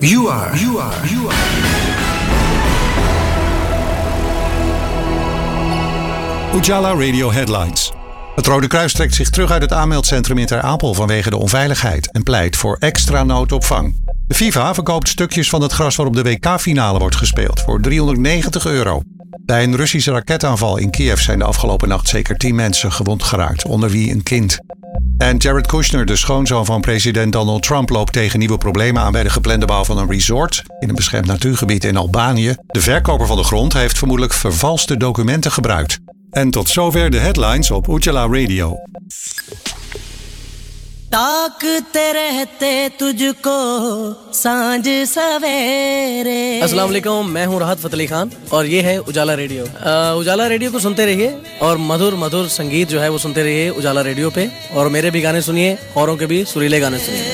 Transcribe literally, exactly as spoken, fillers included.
You are, you are, you are. Ujala Radio Headlines. Het Rode Kruis trekt zich terug uit het aanmeldcentrum in Ter Apel vanwege de onveiligheid en pleit voor extra noodopvang. De FIFA verkoopt stukjes van het gras waarop de W K-finale wordt gespeeld voor driehonderdnegentig euro. Bij een Russische raketaanval in Kiev zijn de afgelopen nacht zeker tien mensen gewond geraakt, onder wie een kind. En Jared Kushner, de schoonzoon van president Donald Trump, loopt tegen nieuwe problemen aan bij de geplande bouw van een resort in een beschermd natuurgebied in Albanië. De verkoper van de grond heeft vermoedelijk vervalste documenten gebruikt. En tot zover de headlines op Ujala Radio. ताकते रहते तुझको सांझ सवेरे। अस्सलाम वालेकुम, मैं हूँ राहत फतेह अली खान और ये है उजाला रेडियो। उजाला रेडियो को सुनते रहिए और मधुर मधुर संगीत जो है वो सुनते रहिए उजाला रेडियो पे। और मेरे भी गाने सुनिए, औरों के भी सुरीले गाने सुनिए।